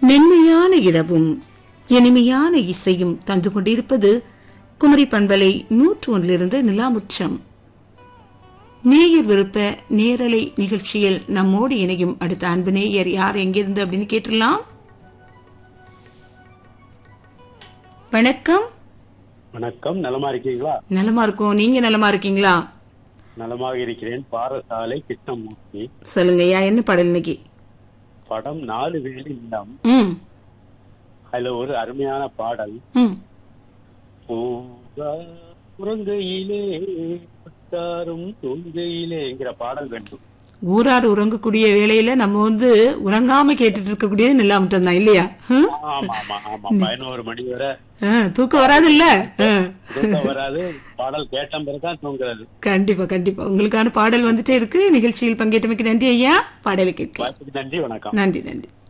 மென்மையான இரவும் இனிமையான இசையும் தந்து கொண்டிருப்பது குமரி பண்பலை 101 நிலாமுற்றம். நேயர் விருப்ப நேரலை நிகழ்ச்சியில் நம்மோடு இணையும் அடுத்த அன்பு நேயர் யார், எங்கிருந்து அப்படின்னு கேட்டுடலாம். வணக்கம். வணக்கம், நலமா இருக்கீங்களா? நலமா இருக்கோம், நீங்க நலமா இருக்கீங்களா? நலமாக இருக்கிறேன். பாரசாலை கிருஷ்ணமூர்த்தி. சொல்லுங்க ஐயா, என்ன பாடல் இன்னைக்கு? படம் 4 வேலி இல்லம். அதுல ஒரு அருமையான பாடல். உறங்கையிலே புத்தாரும் தூங்கையிலேங்கிற பாடல் வேண்டும். ஊரார் உறங்கக்கூடிய வேளையில நம்ம உறங்காம கேட்டுட்டு இருக்கக்கூடியது நிலாமுற்றம் தான் இல்லையா? ஆமா ஆமா ஆமா, 11 மணி வரை தூக்கம் வராது இல்ல? தூக்கம் வராது, பாடல் கேட்ட பிறகுதான் தூங்குறது. கண்டிப்பா கண்டிப்பா. உங்களுக்கான பாடல் வந்துட்டே இருக்கு. நிகழ்ச்சியில் பங்கேற்றமைக்கு நன்றி ஐயா. பாடலை கேட்க நன்றி, வணக்கம். நன்றி நன்றி.